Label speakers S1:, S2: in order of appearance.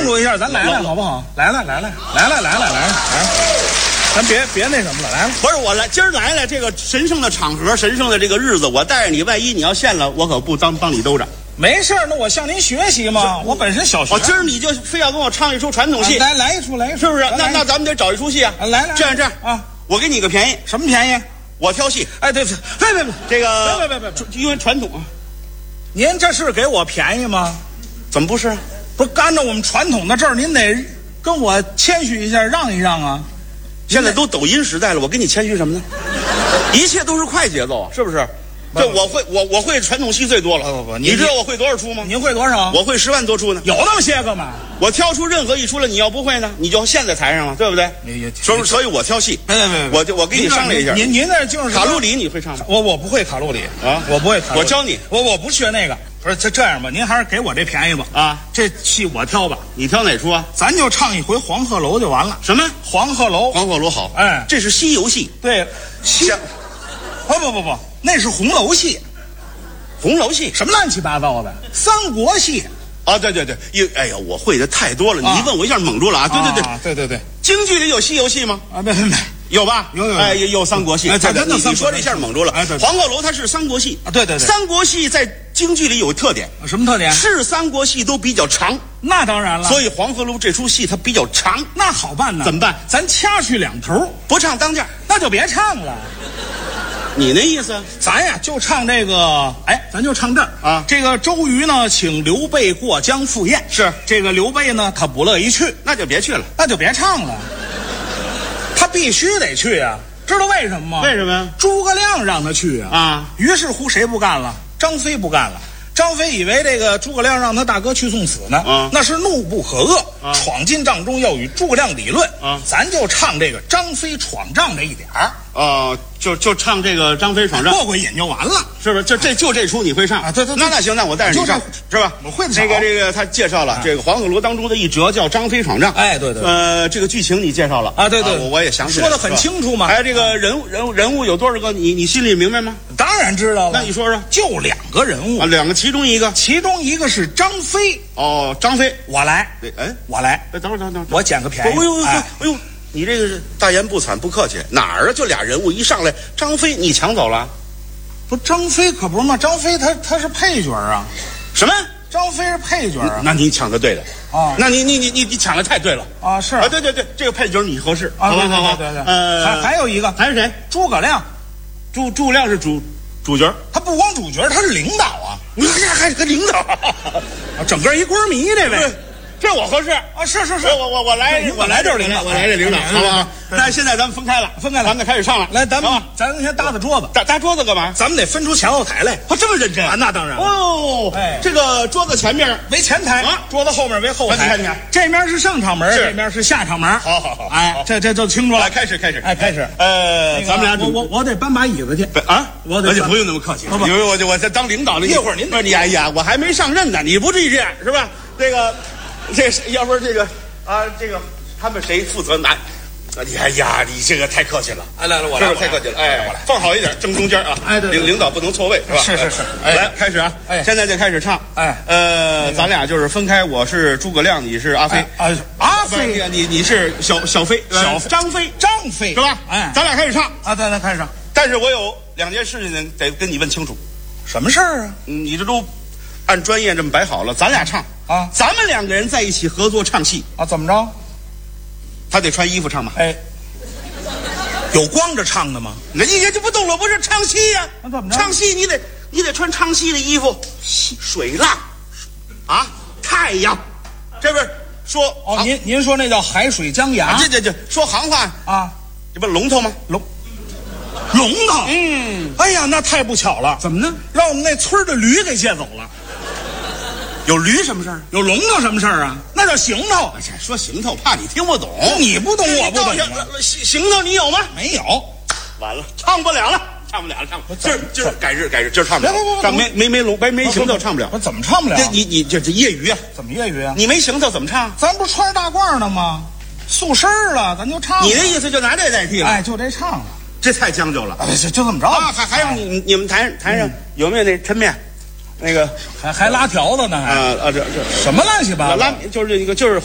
S1: 祝一下，咱来了好不好？来，咱别那什么了，来了。
S2: 不是我来，今儿来了这个神圣的场合，神圣的这个日子，我带着你，万一你要现了，我可不帮你兜着。
S1: 没事，那我向您学习嘛，我本身小学。
S2: 今儿你就非要跟我唱一出传统戏，
S1: 来一出，
S2: 是不是？那咱们得找一出戏啊。
S1: 来，
S2: 这样啊，我给你个便宜。
S1: 什么便宜？
S2: 我挑戏。
S1: 哎，对，别，
S2: 这个
S1: 别，
S2: 因为传统啊。
S1: 您这是给我便宜吗？
S2: 怎么不是？
S1: 不是按照我们传统的这儿，您得跟我谦虚一下，让一让啊。
S2: 现在都抖音时代了，我跟你谦虚什么呢？一切都是快节奏啊，是不是？这我会传统戏最多了。
S1: 不，
S2: 你知道我会多少出吗？
S1: 您会多少？
S2: 我会10万多出呢。
S1: 有那么些个吗？
S2: 我挑出任何一出来，你要不会呢，你就陷在台上了，对不对？所以我挑戏。我跟你商量一下。
S1: 您那就是
S2: 卡路里，你会唱吗？
S1: 我不会卡路里
S2: 啊，
S1: 我不会卡路里。
S2: 我教你。
S1: 我不学那个。不是这样吧？您还是给我这便宜吧。啊，这戏我挑吧。
S2: 你挑哪出啊？
S1: 咱就唱一回黄鹤楼就完了。
S2: 什么？
S1: 黄鹤楼？
S2: 黄鹤楼好。
S1: 哎，
S2: 这是西游戏。
S1: 对，不，那是红楼戏。
S2: 红楼戏
S1: 什么乱七八糟的？三国戏
S2: 啊！对，哎呀，我会的太多了。你一问我一下蒙住了啊！
S1: 对，
S2: 京剧里有西游戏吗？
S1: 啊，没。
S2: 有吧？
S1: 有，
S2: 哎，有三国戏。
S1: 哎，
S2: 你说这下蒙住了。
S1: 哎，对，
S2: 黄鹤楼它是三国戏
S1: 啊，对。
S2: 三国戏在京剧里有特点，
S1: 什么特点？
S2: 是三国戏都比较长。
S1: 那当然了。
S2: 所以黄鹤楼这出戏它比较长。
S1: 那好办呢？
S2: 怎么办？
S1: 咱掐去两头，
S2: 不唱当家，
S1: 那就别唱了。
S2: 你那意思？
S1: 咱呀就唱这个，咱就唱这儿
S2: 啊。
S1: 这个周瑜呢，请刘备过江赴宴。
S2: 是
S1: 这个刘备呢，他不乐意去，
S2: 那就别去了，
S1: 那就别唱了。他必须得去啊，知道为什么吗？
S2: 为什么呀？
S1: 诸葛亮让他去啊。于是乎，谁不干了？张飞不干了。张飞以为这个诸葛亮让他大哥去送死呢，那是怒不可遏，闯进帐中要与诸葛亮理论。咱就唱这个张飞闯帐这一点儿。
S2: 就唱这个张飞闯帐，
S1: 过瘾就完了，
S2: 是不是？就这出你会唱
S1: 啊？对，
S2: 那行，那我带着你唱，是吧？
S1: 我会的。
S2: 这个他介绍了这个黄鹤楼当中的一折叫张飞闯帐。
S1: 哎，对。
S2: 这个剧情你介绍了
S1: 啊？对，
S2: 我也想起来
S1: 说的很清楚嘛。
S2: 哎，这个人物有多少个？你心里明白吗？
S1: 当然知道了。
S2: 那你说说，
S1: 就2个人物
S2: 啊，2个，其中一个
S1: 是张飞。
S2: 张飞，
S1: 我来。
S2: 对，
S1: 我来。
S2: 等会儿，
S1: 我捡个便宜。
S2: 哎呦。你这个是大言不惭，不客气。哪儿啊？就俩人物一上来，张飞你抢走了？
S1: 不，张飞可不是嘛，张飞他是配角啊。
S2: 什么？
S1: 张飞是配角啊？
S2: 那你抢的对的
S1: 啊。
S2: 那你抢的太对了
S1: 啊！是
S2: 啊，对，这个配角你合适
S1: 啊。
S2: 好。
S1: 对。还有一个，
S2: 还是谁？
S1: 诸葛亮。
S2: 诸葛亮是主角，
S1: 他不光主角，他是领导啊。
S2: 你还是个领导，
S1: 整个一官迷这位。
S2: 这我合适
S1: 啊！是，
S2: 我来就是领导，我来这领导，好不好？那现在咱们分开了，咱们开始唱了。
S1: 来，咱先搭桌子，
S2: 搭桌子干嘛？
S1: 咱们得分出前后台来。
S2: 这么认真
S1: 啊？那当然
S2: 哦。这个桌子前面
S1: 为前台啊，桌子后面为后台。这面是上场门，这面是下场门。
S2: 好。
S1: 哎，这就清楚了。
S2: 开始。
S1: 哎，开始。
S2: 咱们俩
S1: 我得搬把椅子去
S2: 啊！
S1: 我得
S2: 不用那么客气，因为我在当领导了。
S1: 一会儿您
S2: 不是你，哎呀，我还没上任呢，你不至于这样是吧？这要不是这个啊，这个他们谁负责拿？哎呀，你这个太客气了。
S1: 来，我
S2: 来，是不是太客气了？哎，放好一点，正中间啊。
S1: 哎，对，
S2: 领导不能错位，是吧？
S1: 是。
S2: 来，开始啊！现在就开始唱。咱俩就是分开，我是诸葛亮，你是阿飞。
S1: 阿飞，
S2: 你是小飞，张飞是吧？咱俩开始唱
S1: 啊，咱开始唱。
S2: 但是我有2件事情得跟你问清楚。
S1: 什么事儿啊？
S2: 你这都按专业这么摆好了，咱俩唱
S1: 啊，
S2: 咱们2个人在一起合作唱戏
S1: 啊，怎么着？
S2: 他得穿衣服唱吗？
S1: 有光着唱的吗？
S2: 那你就不懂了，不是唱戏呀？
S1: 那怎么着？
S2: 唱戏你得穿唱戏的衣服，水浪啊，太阳，这不是说
S1: 您说那叫海水江洋？
S2: 这说行话
S1: 啊，
S2: 这不龙头吗？
S1: 龙头。哎呀，那太不巧了。
S2: 怎么呢？
S1: 让我们那村的驴给借走了。
S2: 有驴什么事儿？
S1: 有龙头什么事儿啊？那叫行头。
S2: 说行头，怕你听不懂。
S1: 你不懂，我不懂。
S2: 行头你有吗？
S1: 没有。
S2: 完了，唱不了了。今儿改日，今儿唱不了。没行头唱不了。
S1: 我怎么唱不了？
S2: 你这业余啊？
S1: 怎么业余啊？
S2: 你没行头怎么唱？
S1: 咱不穿大褂呢吗？素身了，咱就唱。
S2: 你的意思就拿这代替了？
S1: 哎，就这唱了。
S2: 这太将就了。
S1: 就这么着
S2: 啊？还有你们台上有没有那抻面？那个
S1: 还拉条子呢？
S2: 这
S1: 什么乱七八糟？
S2: 就是